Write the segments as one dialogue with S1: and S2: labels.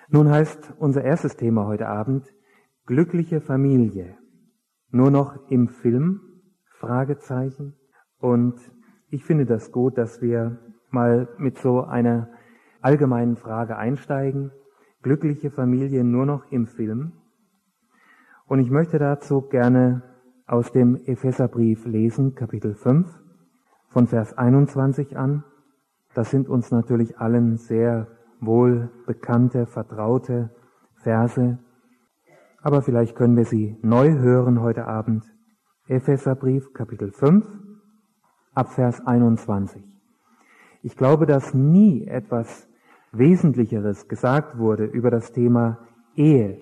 S1: Nun heißt unser erstes Thema heute Abend glückliche Familie. Nur noch im Film? Fragezeichen. Und ich finde das gut, dass wir mal mit so einer allgemeinen Frage einsteigen. Glückliche Familie nur noch im Film? Und ich möchte dazu gerne aus dem Epheserbrief lesen, Kapitel 5, von Vers 21 an. Das sind uns natürlich allen sehr wohl bekannte, vertraute Verse. Aber vielleicht können wir sie neu hören heute Abend. Epheserbrief, Kapitel 5, ab Vers 21. Ich glaube, dass nie etwas Wesentlicheres gesagt wurde über das Thema Ehe,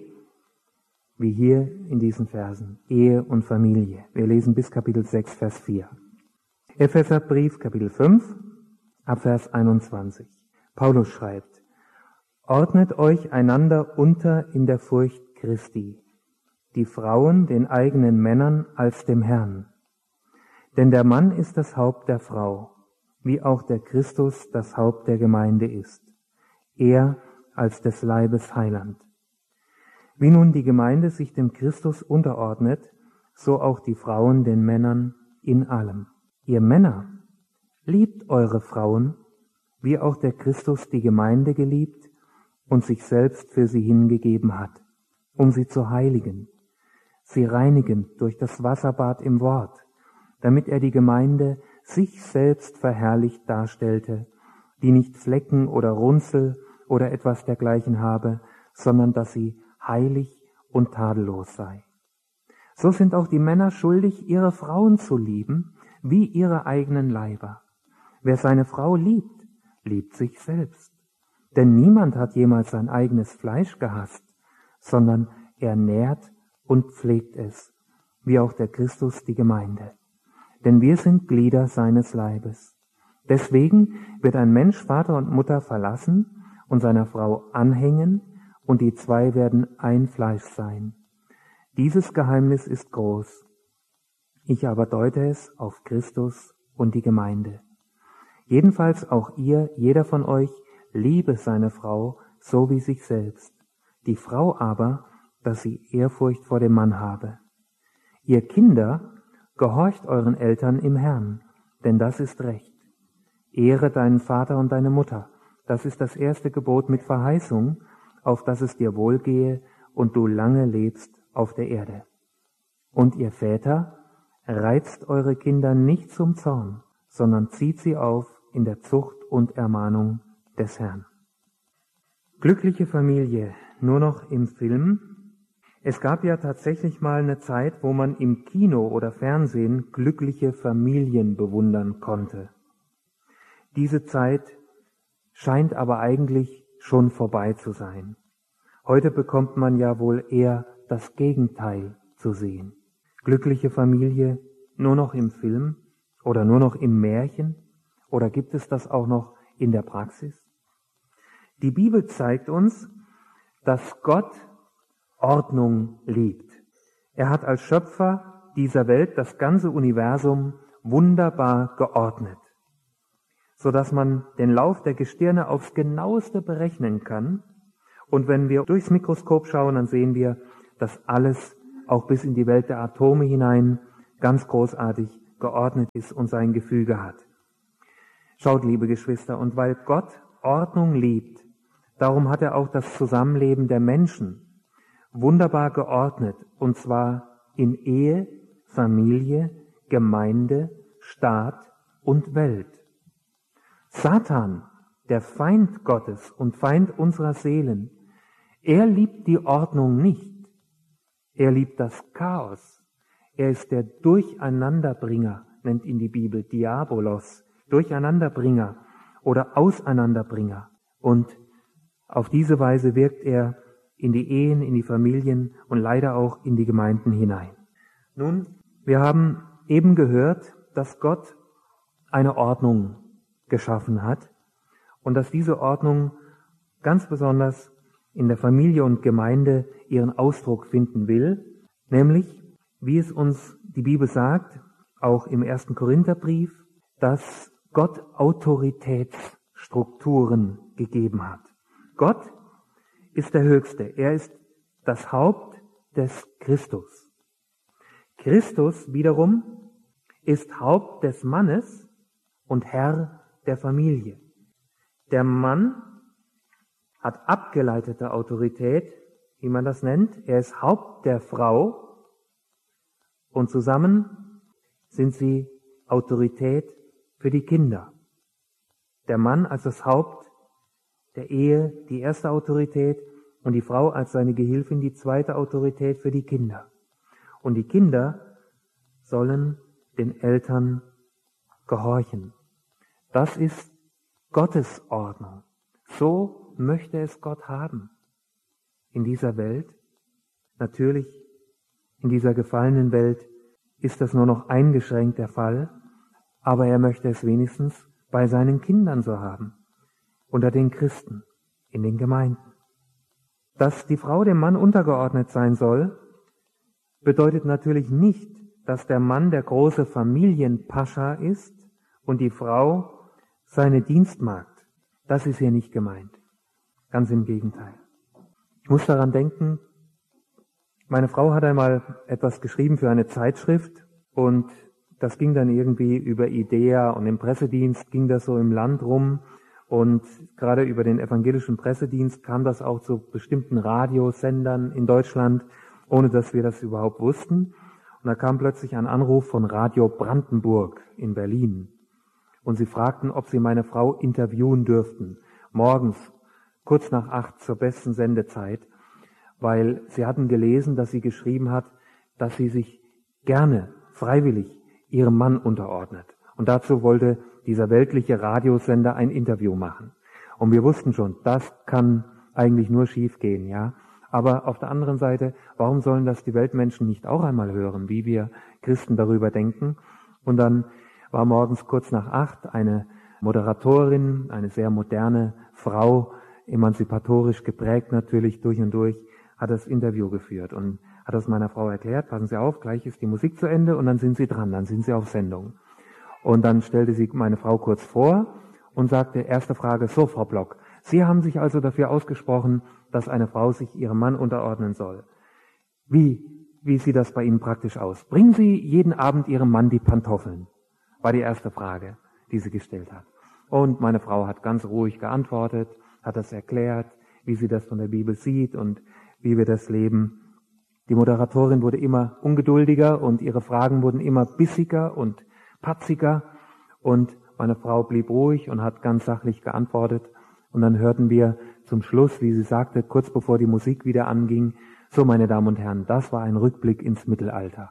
S1: wie hier in diesen Versen, Ehe und Familie. Wir lesen bis Kapitel 6, Vers 4. Epheserbrief, Kapitel 5, ab Vers 21. Paulus schreibt: Ordnet euch einander unter in der Furcht Christi, die Frauen den eigenen Männern als dem Herrn. Denn der Mann ist das Haupt der Frau, wie auch der Christus das Haupt der Gemeinde ist, er als des Leibes Heiland. Wie nun die Gemeinde sich dem Christus unterordnet, so auch die Frauen den Männern in allem. Ihr Männer, liebt eure Frauen, wie auch der Christus die Gemeinde geliebt und sich selbst für sie hingegeben hat, um sie zu heiligen, sie reinigen durch das Wasserbad im Wort, damit er die Gemeinde sich selbst verherrlicht darstellte, die nicht Flecken oder Runzel oder etwas dergleichen habe, sondern dass sie heilig und tadellos sei. So sind auch die Männer schuldig, ihre Frauen zu lieben, wie ihre eigenen Leiber. Wer seine Frau liebt, liebt sich selbst. Denn niemand hat jemals sein eigenes Fleisch gehasst, sondern er nährt und pflegt es, wie auch der Christus die Gemeinde. Denn wir sind Glieder seines Leibes. Deswegen wird ein Mensch Vater und Mutter verlassen und seiner Frau anhängen, und die zwei werden ein Fleisch sein. Dieses Geheimnis ist groß. Ich aber deute es auf Christus und die Gemeinde. Jedenfalls auch ihr, jeder von euch, liebe seine Frau so wie sich selbst. Die Frau aber, dass sie Ehrfurcht vor dem Mann habe. Ihr Kinder, gehorcht euren Eltern im Herrn, denn das ist Recht. Ehre deinen Vater und deine Mutter. Das ist das erste Gebot mit Verheißung, auf dass es dir wohlgehe und du lange lebst auf der Erde. Und ihr Väter, reizt eure Kinder nicht zum Zorn, sondern zieht sie auf in der Zucht und Ermahnung des Herrn. Glückliche Familie, nur noch im Film. Es gab ja tatsächlich mal eine Zeit, wo man im Kino oder Fernsehen glückliche Familien bewundern konnte. Diese Zeit scheint aber eigentlich schon vorbei zu sein. Heute bekommt man ja wohl eher das Gegenteil zu sehen. Glückliche Familie nur noch im Film oder nur noch im Märchen? Oder gibt es das auch noch in der Praxis? Die Bibel zeigt uns, dass Gott Ordnung liebt. Er hat als Schöpfer dieser Welt das ganze Universum wunderbar geordnet, sodass man den Lauf der Gestirne aufs Genaueste berechnen kann. Und wenn wir durchs Mikroskop schauen, dann sehen wir, dass alles auch bis in die Welt der Atome hinein ganz großartig geordnet ist und sein Gefüge hat. Schaut, liebe Geschwister, und weil Gott Ordnung liebt, darum hat er auch das Zusammenleben der Menschen wunderbar geordnet, und zwar in Ehe, Familie, Gemeinde, Staat und Welt. Satan, der Feind Gottes und Feind unserer Seelen, er liebt die Ordnung nicht. Er liebt das Chaos. Er ist der Durcheinanderbringer, nennt ihn die Bibel, Diabolos, Durcheinanderbringer oder Auseinanderbringer. Und auf diese Weise wirkt er in die Ehen, in die Familien und leider auch in die Gemeinden hinein. Nun, wir haben eben gehört, dass Gott eine Ordnung geschaffen hat und dass diese Ordnung ganz besonders in der Familie und Gemeinde ihren Ausdruck finden will, nämlich, wie es uns die Bibel sagt, auch im 1. Korintherbrief, dass Gott Autoritätsstrukturen gegeben hat. Gott ist der Höchste. Er ist das Haupt des Christus. Christus wiederum ist Haupt des Mannes und Herr der Familie. Der Mann hat abgeleitete Autorität, wie man das nennt. Er ist Haupt der Frau und zusammen sind sie Autorität für die Kinder. Der Mann als das Haupt der Ehe, die erste Autorität, und die Frau als seine Gehilfin, die zweite Autorität für die Kinder. Und die Kinder sollen den Eltern gehorchen. Das ist Gottes Ordnung. So möchte es Gott haben. In dieser Welt, natürlich in dieser gefallenen Welt, ist das nur noch eingeschränkt der Fall, aber er möchte es wenigstens bei seinen Kindern so haben, unter den Christen, in den Gemeinden. Dass die Frau dem Mann untergeordnet sein soll, bedeutet natürlich nicht, dass der Mann der große Familienpascha ist und die Frau seine Dienstmagd. Das ist hier nicht gemeint. Ganz im Gegenteil. Ich muss daran denken, meine Frau hat einmal etwas geschrieben für eine Zeitschrift und das ging dann irgendwie über IDEA und im Pressedienst ging das so im Land rum. Und gerade über den evangelischen Pressedienst kam das auch zu bestimmten Radiosendern in Deutschland, ohne dass wir das überhaupt wussten. Und da kam plötzlich ein Anruf von Radio Brandenburg in Berlin. Und sie fragten, ob sie meine Frau interviewen dürften, morgens, kurz nach 8 zur besten Sendezeit, weil sie hatten gelesen, dass sie geschrieben hat, dass sie sich gerne, freiwillig ihrem Mann unterordnet. Und dazu wollte dieser weltliche Radiosender ein Interview machen. Und wir wussten schon, das kann eigentlich nur schief gehen, ja. Aber auf der anderen Seite, warum sollen das die Weltmenschen nicht auch einmal hören, wie wir Christen darüber denken? Und dann war morgens kurz nach 8 eine Moderatorin, eine sehr moderne Frau, emanzipatorisch geprägt natürlich durch und durch, hat das Interview geführt und hat das meiner Frau erklärt, passen Sie auf, gleich ist die Musik zu Ende und dann sind Sie dran, dann sind Sie auf Sendung. Und dann stellte sie meine Frau kurz vor und sagte, erste Frage, so Frau Block, Sie haben sich also dafür ausgesprochen, dass eine Frau sich ihrem Mann unterordnen soll. Wie sieht das bei Ihnen praktisch aus? Bringen Sie jeden Abend Ihrem Mann die Pantoffeln? War die erste Frage, die sie gestellt hat. Und meine Frau hat ganz ruhig geantwortet, hat das erklärt, wie sie das von der Bibel sieht und wie wir das leben. Die Moderatorin wurde immer ungeduldiger und ihre Fragen wurden immer bissiger und patziger und meine Frau blieb ruhig und hat ganz sachlich geantwortet. Und dann hörten wir zum Schluss, wie sie sagte, kurz bevor die Musik wieder anging, so meine Damen und Herren, das war ein Rückblick ins Mittelalter.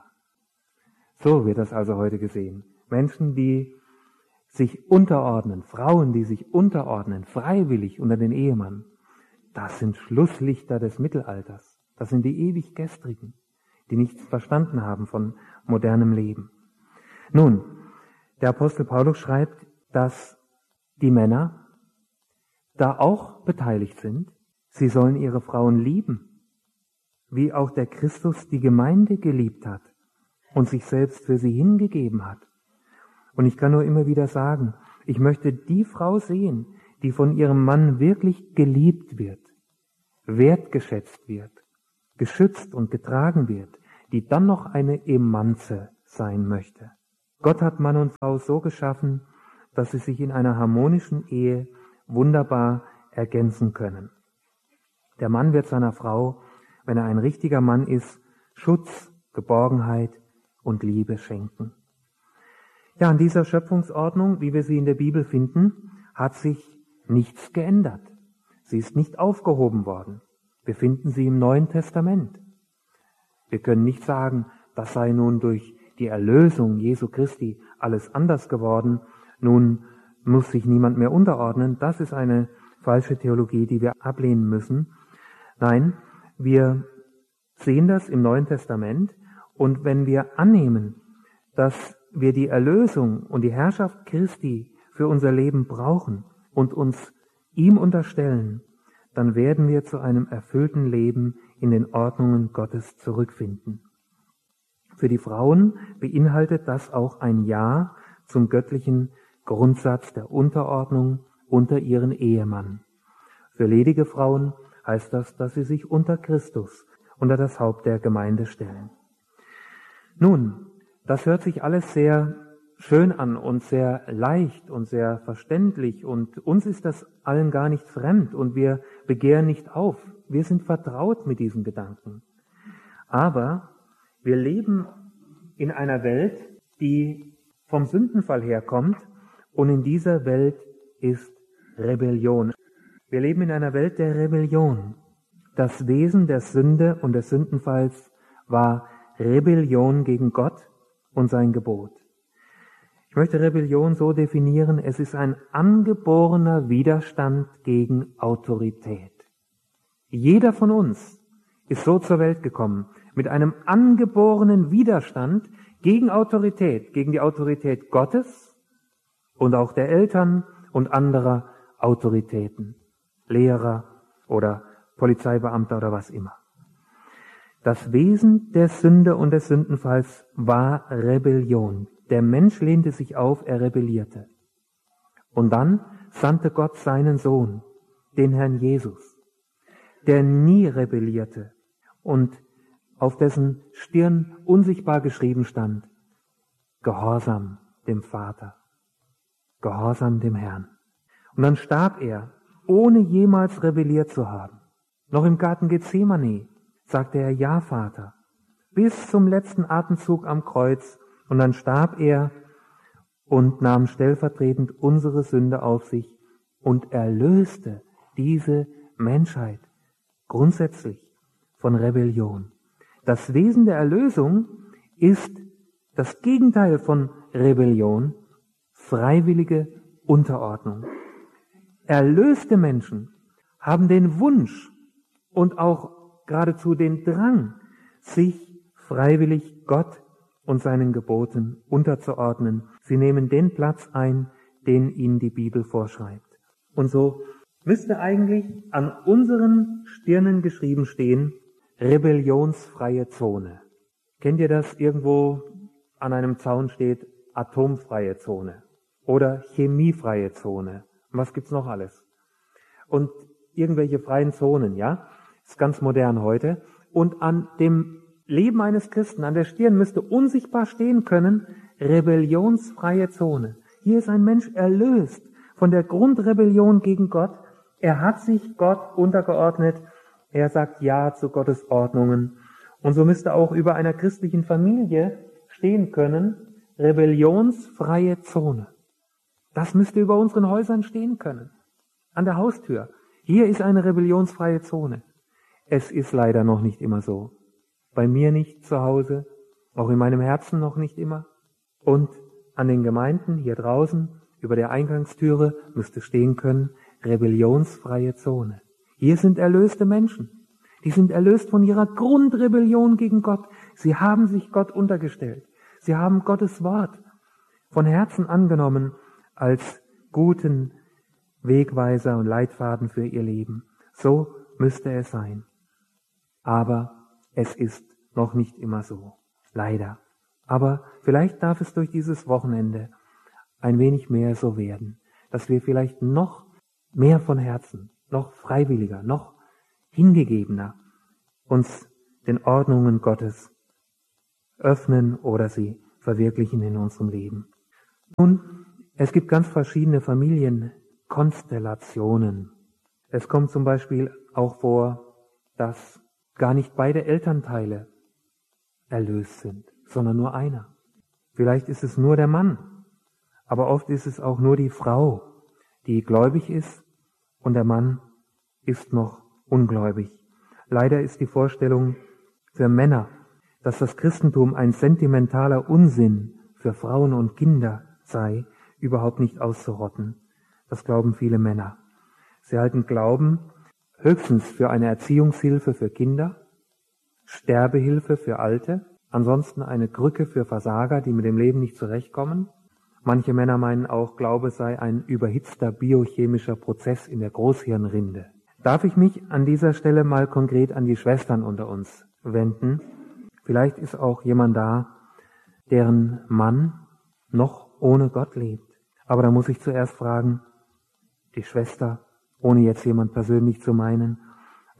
S1: So wird das also heute gesehen. Menschen, die sich unterordnen, Frauen, die sich unterordnen, freiwillig unter den Ehemann, das sind Schlusslichter des Mittelalters. Das sind die ewig Gestrigen, die nichts verstanden haben von modernem Leben. Nun, der Apostel Paulus schreibt, dass die Männer da auch beteiligt sind. Sie sollen ihre Frauen lieben, wie auch der Christus die Gemeinde geliebt hat und sich selbst für sie hingegeben hat. Und ich kann nur immer wieder sagen, ich möchte die Frau sehen, die von ihrem Mann wirklich geliebt wird, wertgeschätzt wird, geschützt und getragen wird, die dann noch eine Emanze sein möchte. Gott hat Mann und Frau so geschaffen, dass sie sich in einer harmonischen Ehe wunderbar ergänzen können. Der Mann wird seiner Frau, wenn er ein richtiger Mann ist, Schutz, Geborgenheit und Liebe schenken. Ja, an dieser Schöpfungsordnung, wie wir sie in der Bibel finden, hat sich nichts geändert. Sie ist nicht aufgehoben worden. Wir finden sie im Neuen Testament. Wir können nicht sagen, das sei nun durch die Erlösung Jesu Christi alles anders geworden. Nun muss sich niemand mehr unterordnen. Das ist eine falsche Theologie, die wir ablehnen müssen. Nein, wir sehen das im Neuen Testament. Und wenn wir annehmen, dass wir die Erlösung und die Herrschaft Christi für unser Leben brauchen und uns ihm unterstellen, dann werden wir zu einem erfüllten Leben in den Ordnungen Gottes zurückfinden. Für die Frauen beinhaltet das auch ein Ja zum göttlichen Grundsatz der Unterordnung unter ihren Ehemann. Für ledige Frauen heißt das, dass sie sich unter Christus, unter das Haupt der Gemeinde stellen. Nun, das hört sich alles sehr schön an und sehr leicht und sehr verständlich und uns ist das allen gar nicht fremd und wir begehren nicht auf. Wir sind vertraut mit diesen Gedanken. Aber wir leben in einer Welt, die vom Sündenfall herkommt und in dieser Welt ist Rebellion. Wir leben in einer Welt der Rebellion. Das Wesen der Sünde und des Sündenfalls war Rebellion gegen Gott und sein Gebot. Ich möchte Rebellion so definieren, es ist ein angeborener Widerstand gegen Autorität. Jeder von uns ist so zur Welt gekommen, mit einem angeborenen Widerstand gegen Autorität, gegen die Autorität Gottes und auch der Eltern und anderer Autoritäten, Lehrer oder Polizeibeamter oder was immer. Das Wesen der Sünde und des Sündenfalls war Rebellion. Der Mensch lehnte sich auf, er rebellierte. Und dann sandte Gott seinen Sohn, den Herrn Jesus, der nie rebellierte und auf dessen Stirn unsichtbar geschrieben stand, Gehorsam dem Vater, Gehorsam dem Herrn. Und dann starb er, ohne jemals rebelliert zu haben. Noch im Garten Gethsemane sagte er, ja, Vater, bis zum letzten Atemzug am Kreuz. Und dann starb er und nahm stellvertretend unsere Sünde auf sich und erlöste diese Menschheit grundsätzlich von Rebellion. Das Wesen der Erlösung ist das Gegenteil von Rebellion, freiwillige Unterordnung. Erlöste Menschen haben den Wunsch und auch geradezu den Drang, sich freiwillig Gott und seinen Geboten unterzuordnen. Sie nehmen den Platz ein, den ihnen die Bibel vorschreibt. Und so müsste eigentlich an unseren Stirnen geschrieben stehen, rebellionsfreie Zone. Kennt ihr das? Irgendwo an einem Zaun steht atomfreie Zone oder chemiefreie Zone. Und was gibt's noch alles? Und irgendwelche freien Zonen, ja? Ist ganz modern heute. Und an dem Leben eines Christen, an der Stirn müsste unsichtbar stehen können, rebellionsfreie Zone. Hier ist ein Mensch erlöst von der Grundrebellion gegen Gott. Er hat sich Gott untergeordnet. Er sagt Ja zu Gottes Ordnungen. Und so müsste auch über einer christlichen Familie stehen können, rebellionsfreie Zone. Das müsste über unseren Häusern stehen können. An der Haustür. Hier ist eine rebellionsfreie Zone. Es ist leider noch nicht immer so. Bei mir nicht zu Hause, auch in meinem Herzen noch nicht immer. Und an den Gemeinden hier draußen, über der Eingangstüre, müsste stehen können, rebellionsfreie Zone. Hier sind erlöste Menschen. Die sind erlöst von ihrer Grundrebellion gegen Gott. Sie haben sich Gott untergestellt. Sie haben Gottes Wort von Herzen angenommen als guten Wegweiser und Leitfaden für ihr Leben. So müsste es sein. Aber es ist noch nicht immer so. Leider. Aber vielleicht darf es durch dieses Wochenende ein wenig mehr so werden, dass wir vielleicht noch mehr von Herzen, noch freiwilliger, noch hingegebener uns den Ordnungen Gottes öffnen oder sie verwirklichen in unserem Leben. Nun, es gibt ganz verschiedene Familienkonstellationen. Es kommt zum Beispiel auch vor, dass gar nicht beide Elternteile erlöst sind, sondern nur einer. Vielleicht ist es nur der Mann, aber oft ist es auch nur die Frau, die gläubig ist und der Mann ist noch ungläubig. Leider ist die Vorstellung für Männer, dass das Christentum ein sentimentaler Unsinn für Frauen und Kinder sei, überhaupt nicht auszurotten. Das glauben viele Männer. Sie halten Glauben höchstens für eine Erziehungshilfe für Kinder, Sterbehilfe für Alte, ansonsten eine Krücke für Versager, die mit dem Leben nicht zurechtkommen. Manche Männer meinen auch, Glaube sei ein überhitzter biochemischer Prozess in der Großhirnrinde. Darf ich mich an dieser Stelle mal konkret an die Schwestern unter uns wenden? Vielleicht ist auch jemand da, deren Mann noch ohne Gott lebt. Aber da muss ich zuerst fragen, die Schwester, ohne jetzt jemand persönlich zu meinen,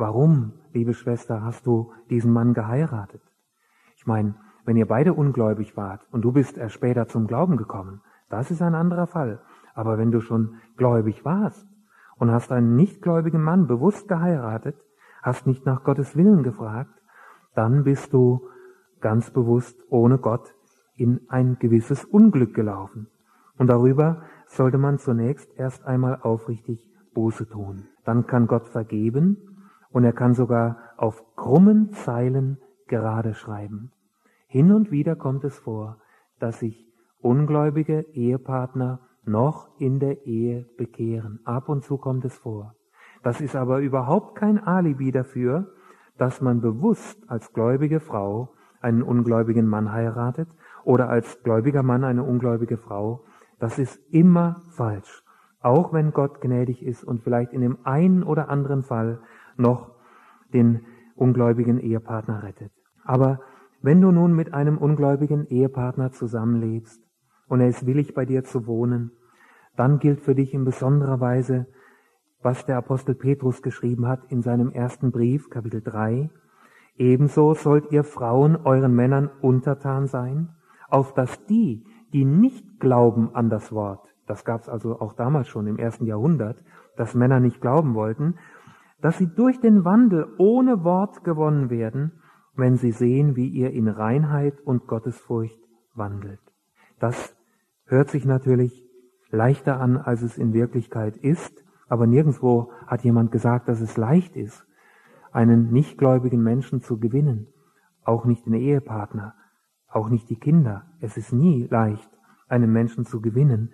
S1: Warum, liebe Schwester, hast du diesen Mann geheiratet? Ich meine, wenn ihr beide ungläubig wart und du bist erst später zum Glauben gekommen, das ist ein anderer Fall. Aber wenn du schon gläubig warst und hast einen nichtgläubigen Mann bewusst geheiratet, hast nicht nach Gottes Willen gefragt, dann bist du ganz bewusst ohne Gott in ein gewisses Unglück gelaufen. Und darüber sollte man zunächst erst einmal aufrichtig Buße tun. Dann kann Gott vergeben und er kann sogar auf krummen Zeilen gerade schreiben. Hin und wieder kommt es vor, dass sich ungläubige Ehepartner noch in der Ehe bekehren. Ab und zu kommt es vor. Das ist aber überhaupt kein Alibi dafür, dass man bewusst als gläubige Frau einen ungläubigen Mann heiratet oder als gläubiger Mann eine ungläubige Frau. Das ist immer falsch. Auch wenn Gott gnädig ist und vielleicht in dem einen oder anderen Fall noch den ungläubigen Ehepartner rettet. Aber wenn du nun mit einem ungläubigen Ehepartner zusammenlebst und er ist willig, bei dir zu wohnen, dann gilt für dich in besonderer Weise, was der Apostel Petrus geschrieben hat in seinem ersten Brief, Kapitel 3. Ebenso sollt ihr Frauen euren Männern untertan sein, auf dass die nicht glauben an das Wort, das gab es also auch damals schon im 1. Jahrhundert, dass Männer nicht glauben wollten, dass sie durch den Wandel ohne Wort gewonnen werden, wenn sie sehen, wie ihr in Reinheit und Gottesfurcht wandelt. Das hört sich natürlich leichter an, als es in Wirklichkeit ist, aber nirgendwo hat jemand gesagt, dass es leicht ist, einen nichtgläubigen Menschen zu gewinnen, auch nicht den Ehepartner, auch nicht die Kinder. Es ist nie leicht, einen Menschen zu gewinnen.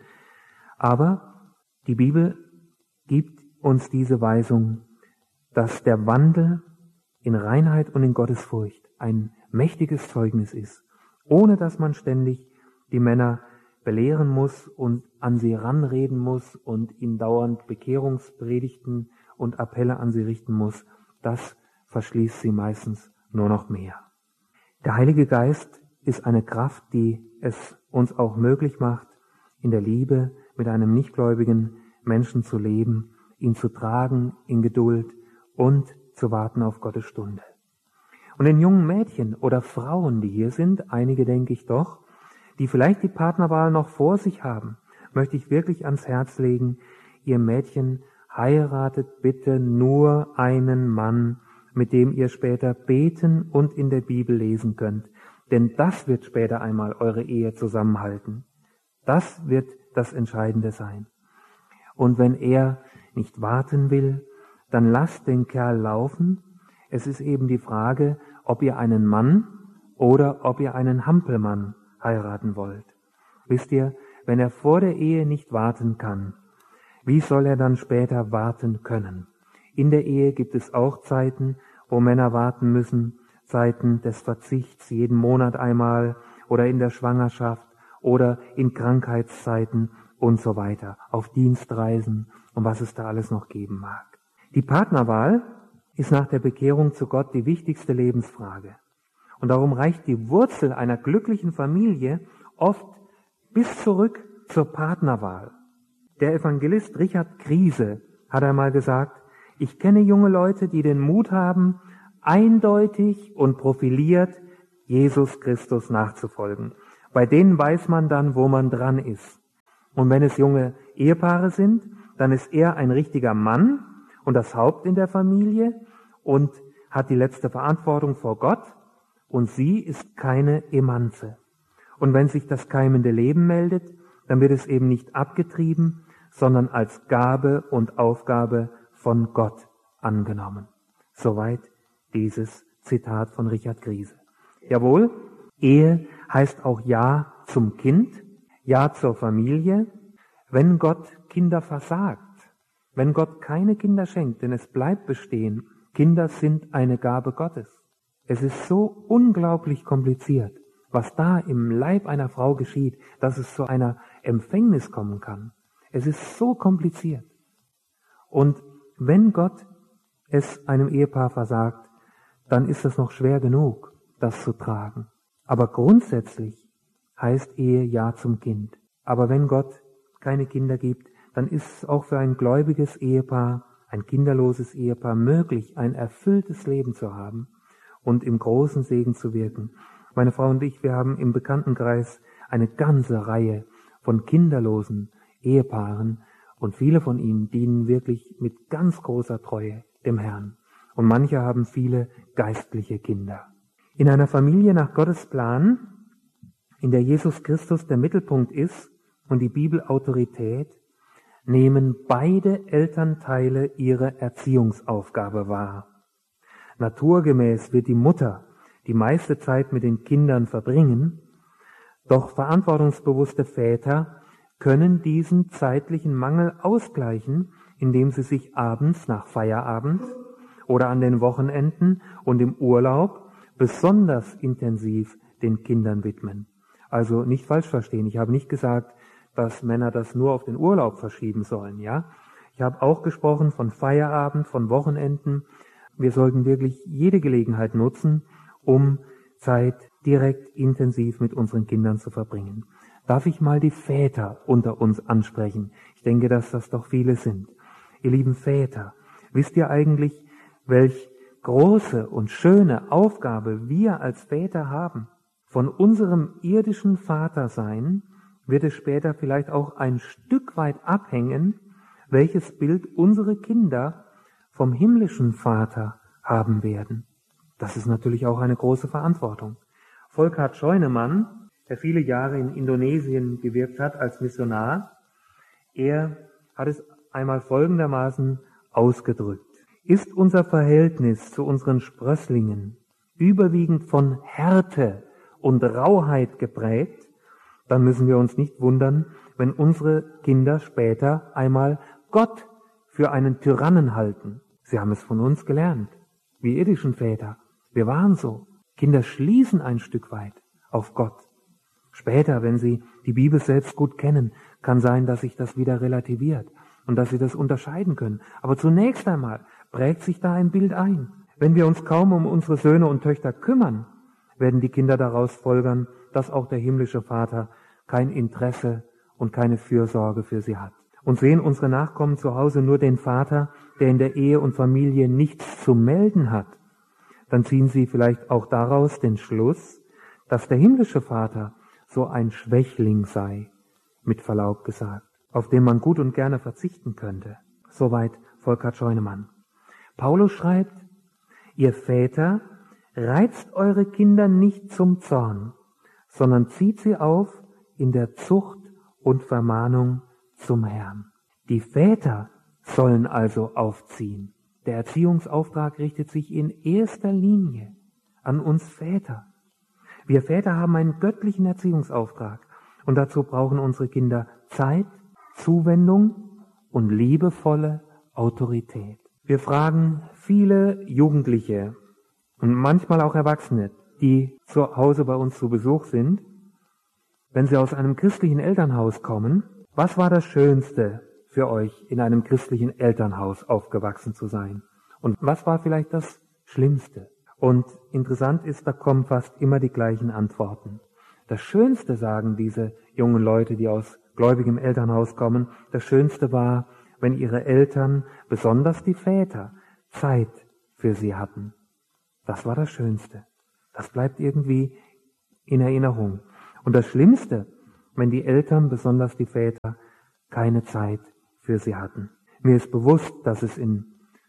S1: Aber die Bibel gibt uns diese Weisung, dass der Wandel in Reinheit und in Gottesfurcht ein mächtiges Zeugnis ist, ohne dass man ständig die Männer belehren muss und an sie ranreden muss und ihnen dauernd Bekehrungspredigten und Appelle an sie richten muss. Das verschließt sie meistens nur noch mehr. Der Heilige Geist ist eine Kraft, die es uns auch möglich macht, in der Liebe mit einem nichtgläubigen Menschen zu leben, ihn zu tragen in Geduld und zu warten auf Gottes Stunde. Und den jungen Mädchen oder Frauen, die hier sind, einige denke ich doch, die vielleicht die Partnerwahl noch vor sich haben, möchte ich wirklich ans Herz legen, ihr Mädchen, heiratet bitte nur einen Mann, mit dem ihr später beten und in der Bibel lesen könnt. Denn das wird später einmal eure Ehe zusammenhalten. Das wird das Entscheidende sein. Und wenn er nicht warten will, dann lasst den Kerl laufen. Es ist eben die Frage, ob ihr einen Mann oder ob ihr einen Hampelmann heiraten wollt. Wisst ihr, wenn er vor der Ehe nicht warten kann, wie soll er dann später warten können? In der Ehe gibt es auch Zeiten, wo Männer warten müssen, Zeiten des Verzichts, jeden Monat einmal oder in der Schwangerschaft oder in Krankheitszeiten und so weiter, auf Dienstreisen und was es da alles noch geben mag. Die Partnerwahl ist nach der Bekehrung zu Gott die wichtigste Lebensfrage. Und darum reicht die Wurzel einer glücklichen Familie oft bis zurück zur Partnerwahl. Der Evangelist Richard Kriese hat einmal gesagt, ich kenne junge Leute, die den Mut haben, eindeutig und profiliert Jesus Christus nachzufolgen. Bei denen weiß man dann, wo man dran ist. Und wenn es junge Ehepaare sind, dann ist er ein richtiger Mann und das Haupt in der Familie und hat die letzte Verantwortung vor Gott und sie ist keine Emanze. Und wenn sich das keimende Leben meldet, dann wird es eben nicht abgetrieben, sondern als Gabe und Aufgabe von Gott angenommen. Soweit dieses Zitat von Richard Kriese. Jawohl, Ehe heißt auch Ja zum Kind, Ja zur Familie. Wenn Gott Kinder versagt, wenn Gott keine Kinder schenkt, denn es bleibt bestehen, Kinder sind eine Gabe Gottes. Es ist so unglaublich kompliziert, was da im Leib einer Frau geschieht, dass es zu einer Empfängnis kommen kann. Es ist so kompliziert. Und wenn Gott es einem Ehepaar versagt, dann ist es noch schwer genug, das zu tragen. Aber grundsätzlich heißt Ehe Ja zum Kind. Aber wenn Gott keine Kinder gibt, dann ist es auch für ein gläubiges Ehepaar ein kinderloses Ehepaar möglich, ein erfülltes Leben zu haben und im großen Segen zu wirken. Meine Frau und ich, wir haben im Bekanntenkreis eine ganze Reihe von kinderlosen Ehepaaren und viele von ihnen dienen wirklich mit ganz großer Treue dem Herrn. Und manche haben viele geistliche Kinder. In einer Familie nach Gottes Plan, in der Jesus Christus der Mittelpunkt ist und die Bibel Autorität, nehmen beide Elternteile ihre Erziehungsaufgabe wahr. Naturgemäß wird die Mutter die meiste Zeit mit den Kindern verbringen, doch verantwortungsbewusste Väter können diesen zeitlichen Mangel ausgleichen, indem sie sich abends nach Feierabend oder an den Wochenenden und im Urlaub besonders intensiv den Kindern widmen. Also nicht falsch verstehen, ich habe nicht gesagt, dass Männer das nur auf den Urlaub verschieben sollen, ja? Ich habe auch gesprochen von Feierabend, von Wochenenden. Wir sollten wirklich jede Gelegenheit nutzen, um Zeit direkt intensiv mit unseren Kindern zu verbringen. Darf ich mal die Väter unter uns ansprechen? Ich denke, dass das doch viele sind. Ihr lieben Väter, wisst ihr eigentlich, welch große und schöne Aufgabe wir als Väter haben? Von unserem irdischen Vatersein wird es später vielleicht auch ein Stück weit abhängen, welches Bild unsere Kinder vom himmlischen Vater haben werden. Das ist natürlich auch eine große Verantwortung. Volkhard Scheunemann, der viele Jahre in Indonesien gewirkt hat als Missionar, er hat es einmal folgendermaßen ausgedrückt. Ist unser Verhältnis zu unseren Sprösslingen überwiegend von Härte und Rauheit geprägt, dann müssen wir uns nicht wundern, wenn unsere Kinder später einmal Gott für einen Tyrannen halten. Sie haben es von uns gelernt, wir irdischen Väter. Wir waren so. Kinder schließen ein Stück weit auf Gott. Später, wenn sie die Bibel selbst gut kennen, kann sein, dass sich das wieder relativiert und dass sie das unterscheiden können. Aber zunächst einmal prägt sich da ein Bild ein. Wenn wir uns kaum um unsere Söhne und Töchter kümmern, werden die Kinder daraus folgern, dass auch der himmlische Vater kein Interesse und keine Fürsorge für sie hat. Und sehen unsere Nachkommen zu Hause nur den Vater, der in der Ehe und Familie nichts zu melden hat, dann ziehen sie vielleicht auch daraus den Schluss, dass der himmlische Vater so ein Schwächling sei, mit Verlaub gesagt, auf den man gut und gerne verzichten könnte. Soweit Volkhard Scheunemann. Paulus schreibt, ihr Väter, reizt eure Kinder nicht zum Zorn, sondern zieht sie auf in der Zucht und Vermahnung zum Herrn. Die Väter sollen also aufziehen. Der Erziehungsauftrag richtet sich in erster Linie an uns Väter. Wir Väter haben einen göttlichen Erziehungsauftrag und dazu brauchen unsere Kinder Zeit, Zuwendung und liebevolle Autorität. Wir fragen viele Jugendliche und manchmal auch Erwachsene, die zu Hause bei uns zu Besuch sind, wenn sie aus einem christlichen Elternhaus kommen, was war das Schönste für euch, in einem christlichen Elternhaus aufgewachsen zu sein? Und was war vielleicht das Schlimmste? Und interessant ist, da kommen fast immer die gleichen Antworten. Das Schönste, sagen diese jungen Leute, die aus gläubigem Elternhaus kommen, das Schönste war, wenn ihre Eltern, besonders die Väter, Zeit für sie hatten. Das war das Schönste. Das bleibt irgendwie in Erinnerung. Und das Schlimmste, wenn die Eltern, besonders die Väter, keine Zeit für sie hatten. Mir ist bewusst, dass es in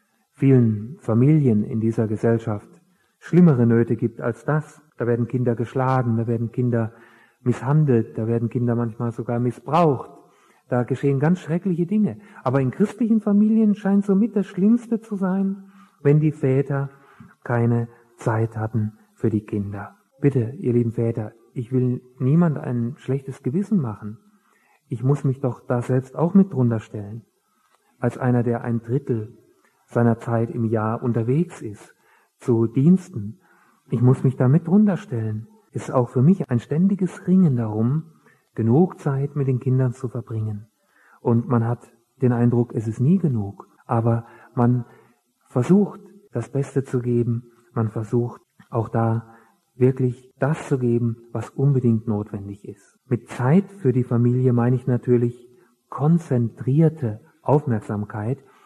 S1: vielen Familien in dieser Gesellschaft schlimmere Nöte gibt als das. Da werden Kinder geschlagen, da werden Kinder misshandelt, da werden Kinder manchmal sogar missbraucht. Da geschehen ganz schreckliche Dinge. Aber in christlichen Familien scheint somit das Schlimmste zu sein, wenn die Väter keine Zeit hatten für die Kinder. Bitte, ihr lieben Väter, ich will niemand ein schlechtes Gewissen machen. Ich muss mich doch da selbst auch mit drunter stellen. Als einer, der 1/3 seiner Zeit im Jahr unterwegs ist, zu Diensten. Ich muss mich da mit drunter stellen. Ist auch für mich ein ständiges Ringen darum, genug Zeit mit den Kindern zu verbringen. Und man hat den Eindruck, es ist nie genug. Aber man versucht, das Beste zu geben. Man versucht auch da wirklich das zu geben, was unbedingt notwendig ist. Mit Zeit für die Familie meine ich natürlich konzentrierte Aufmerksamkeit,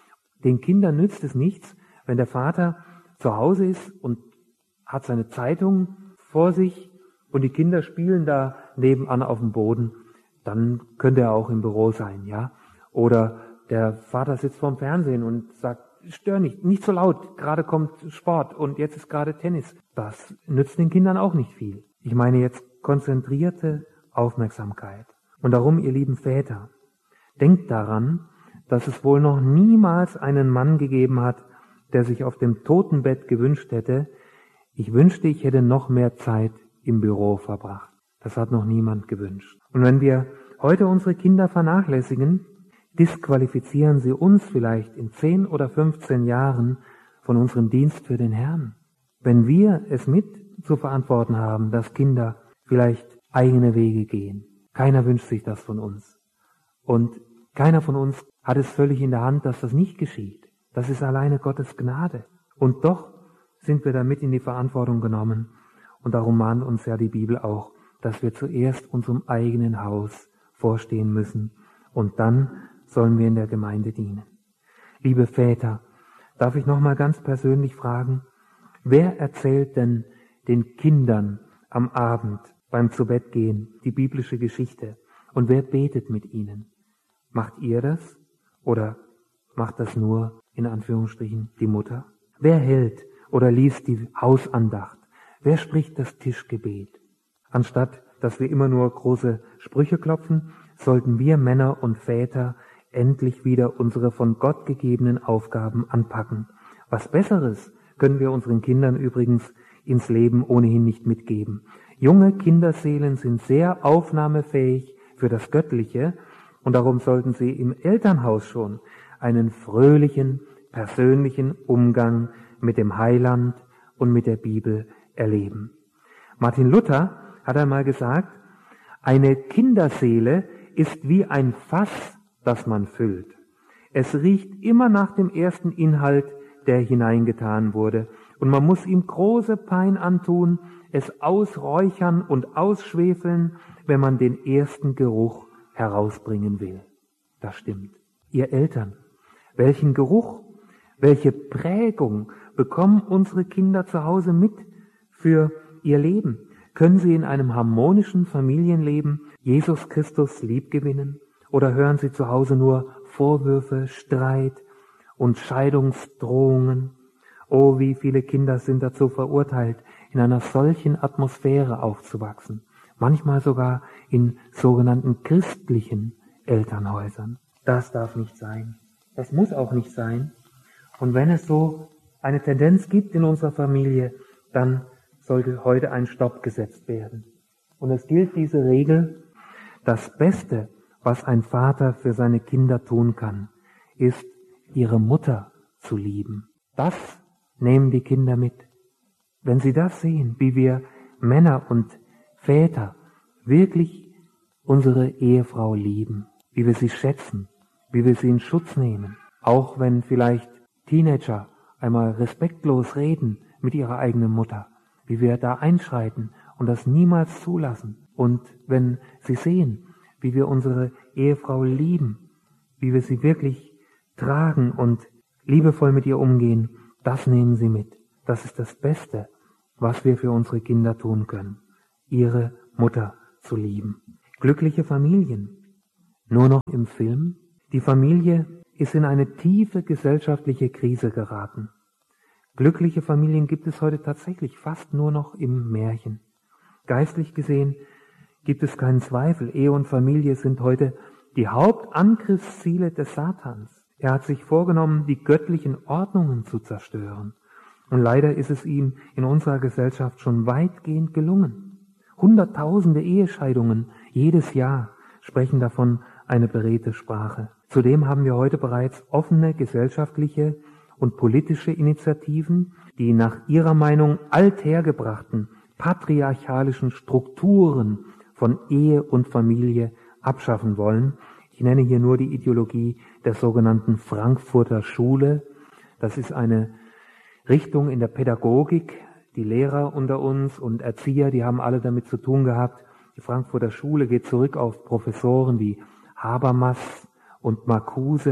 S1: Den Kindern nützt es nichts, wenn der Vater zu Hause ist und hat seine Zeitung vor sich und die Kinder spielen da nebenan auf dem Boden. Dann könnte er auch im Büro sein, ja. Oder der Vater sitzt vorm Fernsehen und sagt, stör nicht so laut, gerade kommt Sport und jetzt ist gerade Tennis. Das nützt den Kindern auch nicht viel. Ich meine jetzt konzentrierte Aufmerksamkeit. Und darum, ihr lieben Väter, denkt daran, dass es wohl noch niemals einen Mann gegeben hat, der sich auf dem Totenbett gewünscht hätte, ich wünschte, ich hätte noch mehr Zeit im Büro verbracht. Das hat noch niemand gewünscht. Und wenn wir heute unsere Kinder vernachlässigen, disqualifizieren sie uns vielleicht in 10 oder 15 Jahren von unserem Dienst für den Herrn. Wenn wir es mit zu verantworten haben, dass Kinder vielleicht eigene Wege gehen. Keiner wünscht sich das von uns. Und keiner von uns hat es völlig in der Hand, dass das nicht geschieht. Das ist alleine Gottes Gnade. Und doch sind wir damit in die Verantwortung genommen. Und darum mahnt uns ja die Bibel auch, dass wir zuerst unserem eigenen Haus vorstehen müssen. Und dann sollen wir in der Gemeinde dienen. Liebe Väter, darf ich nochmal ganz persönlich fragen, wer erzählt denn den Kindern am Abend beim Zubettgehen die biblische Geschichte? Und wer betet mit ihnen? Macht ihr das? Oder macht das nur, in Anführungsstrichen, die Mutter? Wer hält oder liest die Hausandacht? Wer spricht das Tischgebet? Anstatt, dass wir immer nur große Sprüche klopfen, sollten wir Männer und Väter endlich wieder unsere von Gott gegebenen Aufgaben anpacken. Was Besseres können wir unseren Kindern übrigens ins Leben ohnehin nicht mitgeben. Junge Kinderseelen sind sehr aufnahmefähig für das Göttliche und darum sollten sie im Elternhaus schon einen fröhlichen, persönlichen Umgang mit dem Heiland und mit der Bibel erleben. Martin Luther hat einmal gesagt, eine Kinderseele ist wie ein Fass, das man füllt. Es riecht immer nach dem ersten Inhalt, der hineingetan wurde. Und man muss ihm große Pein antun, es ausräuchern und ausschwefeln, wenn man den ersten Geruch herausbringen will. Das stimmt. Ihr Eltern, welchen Geruch, welche Prägung bekommen unsere Kinder zu Hause mit für ihr Leben? Können sie in einem harmonischen Familienleben Jesus Christus liebgewinnen? Oder hören sie zu Hause nur Vorwürfe, Streit und Scheidungsdrohungen? Oh, wie viele Kinder sind dazu verurteilt, in einer solchen Atmosphäre aufzuwachsen. Manchmal sogar in sogenannten christlichen Elternhäusern. Das darf nicht sein. Das muss auch nicht sein. Und wenn es so eine Tendenz gibt in unserer Familie, dann sollte heute ein Stopp gesetzt werden. Und es gilt diese Regel, das Beste, was ein Vater für seine Kinder tun kann, ist, ihre Mutter zu lieben. Das nehmen die Kinder mit. Wenn sie das sehen, wie wir Männer und Väter wirklich unsere Ehefrau lieben, wie wir sie schätzen, wie wir sie in Schutz nehmen, auch wenn vielleicht Teenager einmal respektlos reden mit ihrer eigenen Mutter, wie wir da einschreiten und das niemals zulassen. Und wenn sie sehen, wie wir unsere Ehefrau lieben, wie wir sie wirklich tragen und liebevoll mit ihr umgehen, das nehmen sie mit. Das ist das Beste, was wir für unsere Kinder tun können, ihre Mutter zu lieben. Glückliche Familien. Nur noch im Film? Die Familie ist in eine tiefe gesellschaftliche Krise geraten. Glückliche Familien gibt es heute tatsächlich fast nur noch im Märchen. Geistlich gesehen gibt es keinen Zweifel. Ehe und Familie sind heute die Hauptangriffsziele des Satans. Er hat sich vorgenommen, die göttlichen Ordnungen zu zerstören. Und leider ist es ihm in unserer Gesellschaft schon weitgehend gelungen. Hunderttausende Ehescheidungen jedes Jahr sprechen davon eine beredte Sprache. Zudem haben wir heute bereits offene gesellschaftliche und politische Initiativen, die nach ihrer Meinung althergebrachten patriarchalischen Strukturen von Ehe und Familie abschaffen wollen. Ich nenne hier nur die Ideologie der sogenannten Frankfurter Schule. Das ist eine Richtung in der Pädagogik. Die Lehrer unter uns und Erzieher, die haben alle damit zu tun gehabt. Die Frankfurter Schule geht zurück auf Professoren wie Habermas und Marcuse,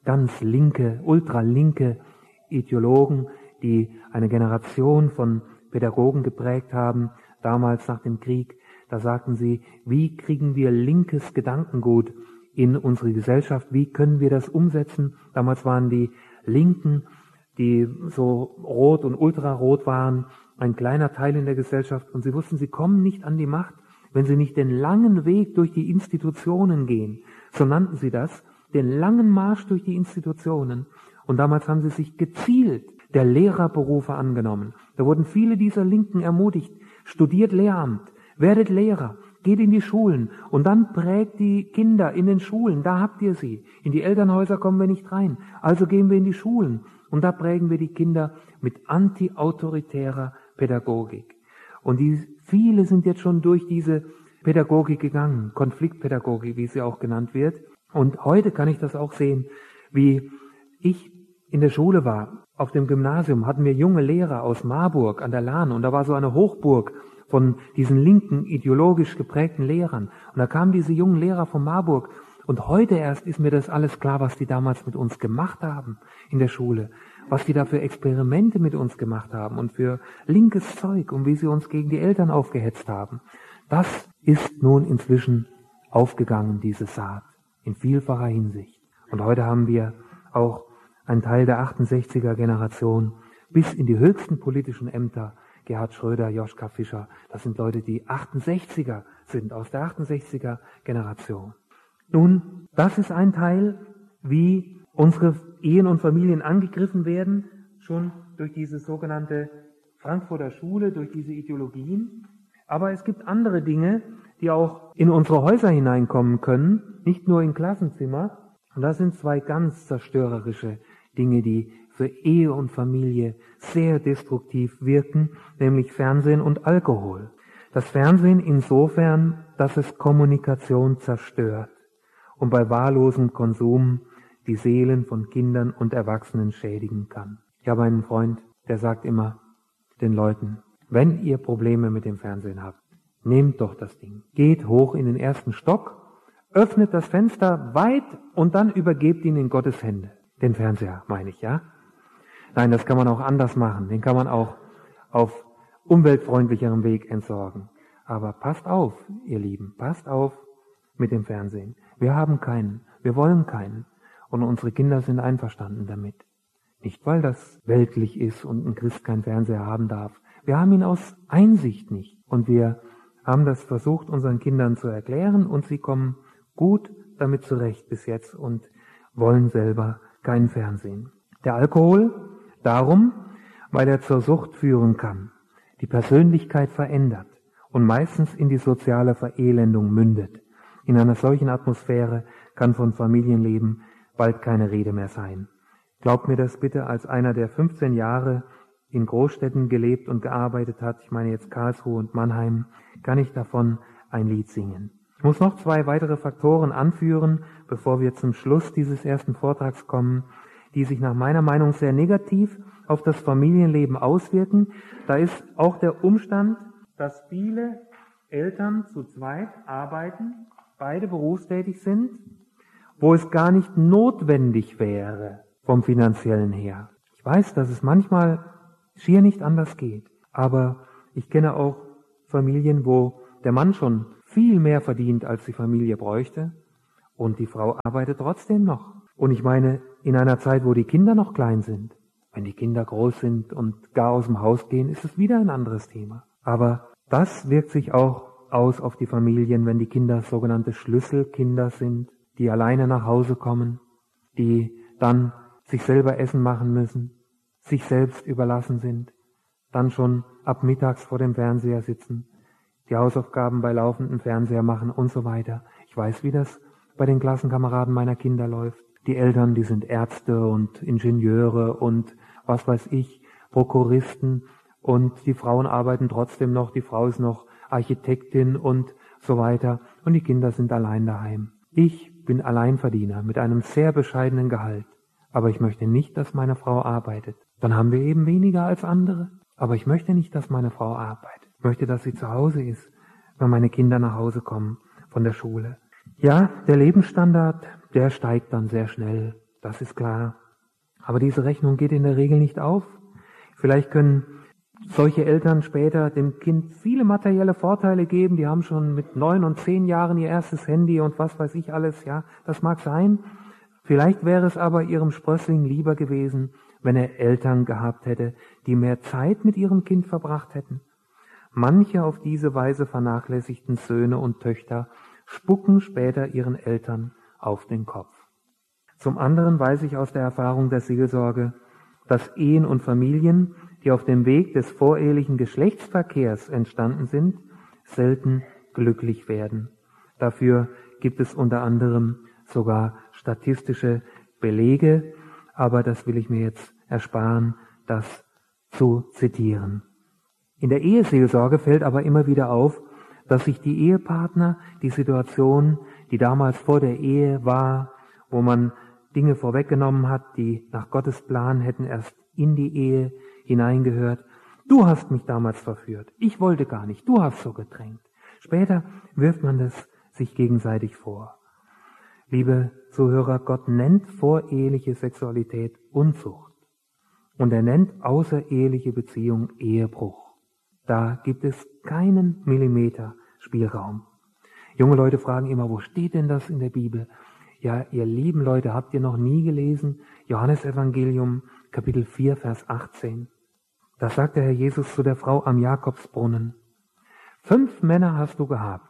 S1: ganz linke, ultralinke Ideologen, die eine Generation von Pädagogen geprägt haben, damals nach dem Krieg. Da sagten sie, wie kriegen wir linkes Gedankengut in unsere Gesellschaft, wie können wir das umsetzen? Damals waren die Linken, die so rot und ultrarot waren, ein kleiner Teil in der Gesellschaft, und sie wussten, sie kommen nicht an die Macht, wenn sie nicht den langen Weg durch die Institutionen gehen. So nannten sie das, den langen Marsch durch die Institutionen. Und damals haben sie sich gezielt der Lehrerberufe angenommen. Da wurden viele dieser Linken ermutigt, studiert Lehramt, werdet Lehrer, geht in die Schulen und dann prägt die Kinder in den Schulen, da habt ihr sie. In die Elternhäuser kommen wir nicht rein, also gehen wir in die Schulen und da prägen wir die Kinder mit anti-autoritärer Pädagogik. Und viele sind jetzt schon durch diese Pädagogik gegangen, Konfliktpädagogik, wie sie auch genannt wird. Und heute kann ich das auch sehen, wie ich in der Schule war. Auf dem Gymnasium hatten wir junge Lehrer aus Marburg an der Lahn und da war so eine Hochburg von diesen linken, ideologisch geprägten Lehrern. Und da kamen diese jungen Lehrer von Marburg und heute erst ist mir das alles klar, was die damals mit uns gemacht haben in der Schule, was die da für Experimente mit uns gemacht haben und für linkes Zeug und wie sie uns gegen die Eltern aufgehetzt haben. Das ist nun inzwischen aufgegangen, diese Saat, in vielfacher Hinsicht. Und heute haben wir auch einen Teil der 68er Generation bis in die höchsten politischen Ämter, Gerhard Schröder, Joschka Fischer, das sind Leute, die 68er sind, aus der 68er Generation. Nun, das ist ein Teil, wie unsere Ehen und Familien angegriffen werden, schon durch diese sogenannte Frankfurter Schule, durch diese Ideologien. Aber es gibt andere Dinge, die auch in unsere Häuser hineinkommen können, nicht nur in Klassenzimmer. Und das sind zwei ganz zerstörerische Dinge, die für Ehe und Familie sehr destruktiv wirken, nämlich Fernsehen und Alkohol. Das Fernsehen insofern, dass es Kommunikation zerstört und bei wahllosem Konsum die Seelen von Kindern und Erwachsenen schädigen kann. Ich habe einen Freund, der sagt immer den Leuten, wenn ihr Probleme mit dem Fernsehen habt, nehmt doch das Ding, geht hoch in den ersten Stock, öffnet das Fenster weit und dann übergebt ihn in Gottes Hände. Den Fernseher, meine ich, ja? Nein, das kann man auch anders machen. Den kann man auch auf umweltfreundlicherem Weg entsorgen. Aber passt auf, ihr Lieben, passt auf mit dem Fernsehen. Wir haben keinen, wir wollen keinen. Und unsere Kinder sind einverstanden damit. Nicht, weil das weltlich ist und ein Christ keinen Fernseher haben darf. Wir haben ihn aus Einsicht nicht. Und wir haben das versucht, unseren Kindern zu erklären und sie kommen gut damit zurecht bis jetzt und wollen selber kein Fernsehen. Der Alkohol, darum, weil er zur Sucht führen kann, die Persönlichkeit verändert und meistens in die soziale Verelendung mündet. In einer solchen Atmosphäre kann von Familienleben bald keine Rede mehr sein. Glaubt mir das bitte als einer, der 15 Jahre in Großstädten gelebt und gearbeitet hat, ich meine jetzt Karlsruhe und Mannheim, kann ich davon ein Lied singen. Ich muss noch 2 weitere Faktoren anführen, bevor wir zum Schluss dieses ersten Vortrags kommen, die sich nach meiner Meinung sehr negativ auf das Familienleben auswirken. Da ist auch der Umstand, dass viele Eltern zu zweit arbeiten, beide berufstätig sind, wo es gar nicht notwendig wäre vom Finanziellen her. Ich weiß, dass es manchmal schier nicht anders geht, aber ich kenne auch Familien, wo der Mann schon viel mehr verdient, als die Familie bräuchte, und die Frau arbeitet trotzdem noch. Und ich meine, in einer Zeit, wo die Kinder noch klein sind, wenn die Kinder groß sind und gar aus dem Haus gehen, ist es wieder ein anderes Thema. Aber das wirkt sich auch aus auf die Familien, wenn die Kinder sogenannte Schlüsselkinder sind, die alleine nach Hause kommen, die dann sich selber Essen machen müssen, sich selbst überlassen sind, dann schon ab mittags vor dem Fernseher sitzen, die Hausaufgaben bei laufendem Fernseher machen und so weiter. Ich weiß, wie das bei den Klassenkameraden meiner Kinder läuft. Die Eltern, die sind Ärzte und Ingenieure und was weiß ich, Prokuristen, und die Frauen arbeiten trotzdem noch, die Frau ist noch Architektin und so weiter und die Kinder sind allein daheim. Ich bin Alleinverdiener mit einem sehr bescheidenen Gehalt, aber ich möchte nicht, dass meine Frau arbeitet. Dann haben wir eben weniger als andere, aber ich möchte nicht, dass meine Frau arbeitet. Ich möchte, dass sie zu Hause ist, wenn meine Kinder nach Hause kommen von der Schule. Ja, der Lebensstandard, der steigt dann sehr schnell. Das ist klar. Aber diese Rechnung geht in der Regel nicht auf. Vielleicht können solche Eltern später dem Kind viele materielle Vorteile geben. Die haben schon mit 9 und 10 Jahren ihr erstes Handy und was weiß ich alles. Ja, das mag sein. Vielleicht wäre es aber ihrem Sprössling lieber gewesen, wenn er Eltern gehabt hätte, die mehr Zeit mit ihrem Kind verbracht hätten. Manche auf diese Weise vernachlässigten Söhne und Töchter spucken später ihren Eltern auf den Kopf. Zum anderen weiß ich aus der Erfahrung der Seelsorge, dass Ehen und Familien, die auf dem Weg des vorehelichen Geschlechtsverkehrs entstanden sind, selten glücklich werden. Dafür gibt es unter anderem sogar statistische Belege, aber das will ich mir jetzt ersparen, das zu zitieren. In der Eheseelsorge fällt aber immer wieder auf, dass sich die Ehepartner die Situation, die damals vor der Ehe war, wo man Dinge vorweggenommen hat, die nach Gottes Plan hätten erst in die Ehe hineingehört. Du hast mich damals verführt. Ich wollte gar nicht. Du hast so gedrängt. Später wirft man das sich gegenseitig vor. Liebe Zuhörer, Gott nennt voreheliche Sexualität Unzucht. Und er nennt außereheliche Beziehung Ehebruch. Da gibt es keinen Millimeter Spielraum. Junge Leute fragen immer, wo steht denn das in der Bibel? Ja, ihr lieben Leute, habt ihr noch nie gelesen? Johannesevangelium, Kapitel 4, Vers 18. Da sagt der Herr Jesus zu der Frau am Jakobsbrunnen: 5 Männer hast du gehabt.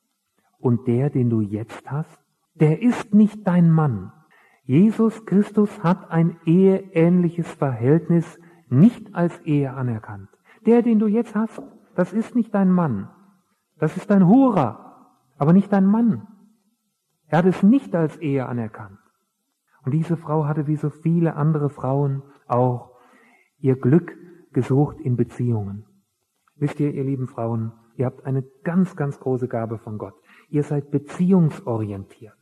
S1: Und der, den du jetzt hast, der ist nicht dein Mann. Jesus Christus hat ein eheähnliches Verhältnis nicht als Ehe anerkannt. Der, den du jetzt hast, das ist nicht dein Mann. Das ist dein Hurer, aber nicht dein Mann. Er hat es nicht als Ehe anerkannt. Und diese Frau hatte wie so viele andere Frauen auch ihr Glück gesucht in Beziehungen. Wisst ihr, ihr lieben Frauen, ihr habt eine ganz, ganz große Gabe von Gott. Ihr seid beziehungsorientiert.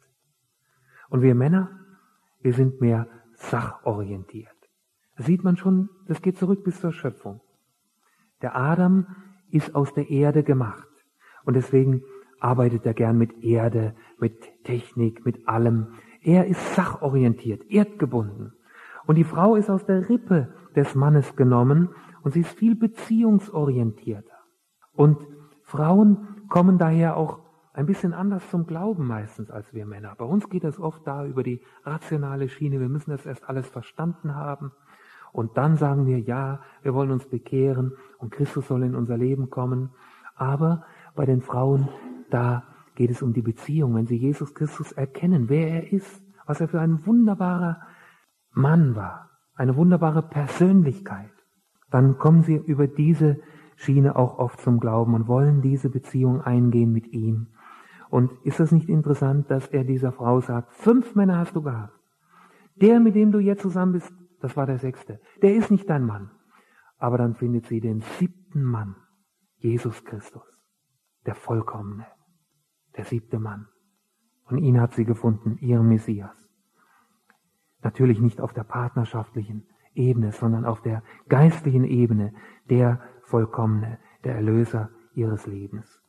S1: Und wir Männer, wir sind mehr sachorientiert. Das sieht man schon, das geht zurück bis zur Schöpfung. Der Adam ist aus der Erde gemacht. Und deswegen arbeitet er gern mit Erde, mit Technik, mit allem. Er ist sachorientiert, erdgebunden. Und die Frau ist aus der Rippe des Mannes genommen und sie ist viel beziehungsorientierter. Und Frauen kommen daher auch ein bisschen anders zum Glauben meistens als wir Männer. Bei uns geht es oft da über die rationale Schiene. Wir müssen das erst alles verstanden haben. Und dann sagen wir, ja, wir wollen uns bekehren und Christus soll in unser Leben kommen. Aber bei den Frauen, da geht es um die Beziehung. Wenn sie Jesus Christus erkennen, wer er ist, was er für ein wunderbarer Mann war, eine wunderbare Persönlichkeit, dann kommen sie über diese Schiene auch oft zum Glauben und wollen diese Beziehung eingehen mit ihm. Und ist das nicht interessant, dass er dieser Frau sagt, 5 Männer hast du gehabt. Der, mit dem du jetzt zusammen bist, das war der 6. Der ist nicht dein Mann. Aber dann findet sie den 7. Mann, Jesus Christus, der Vollkommene, der 7. Mann. Und ihn hat sie gefunden, ihren Messias. Natürlich nicht auf der partnerschaftlichen Ebene, sondern auf der geistlichen Ebene, der Vollkommene, der Erlöser ihres Lebens.